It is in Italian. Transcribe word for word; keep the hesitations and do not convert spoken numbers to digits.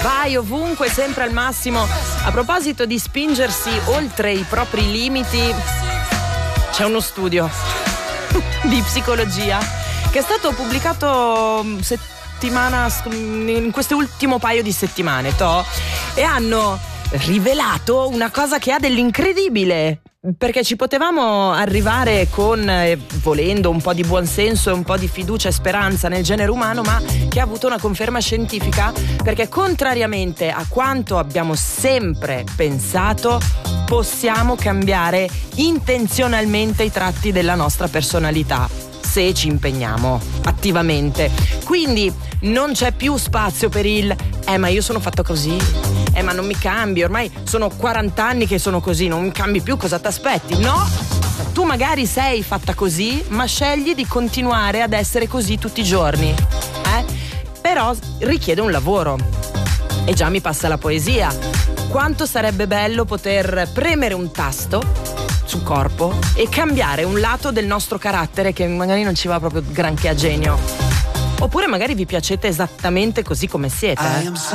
vai ovunque, sempre al massimo. A proposito di spingersi oltre i propri limiti, c'è uno studio di psicologia che è stato pubblicato settimana in questo ultimo paio di settimane, to, e hanno rivelato una cosa che ha dell'incredibile, perché ci potevamo arrivare con, eh, volendo, un po' di buonsenso e un po' di fiducia e speranza nel genere umano, ma che ha avuto una conferma scientifica, perché contrariamente a quanto abbiamo sempre pensato, possiamo cambiare intenzionalmente i tratti della nostra personalità se ci impegniamo attivamente. Quindi non c'è più spazio per il eh ma io sono fatto così, eh ma non mi cambi, ormai sono quaranta anni che sono così, non mi cambi più, cosa t'aspetti? No, tu magari sei fatta così, ma scegli di continuare ad essere così tutti i giorni, eh? Però richiede un lavoro. E già mi passa la poesia. Quanto sarebbe bello poter premere un tasto sul corpo e cambiare un lato del nostro carattere che magari non ci va proprio granché a genio. Oppure magari vi piacete esattamente così come siete, eh?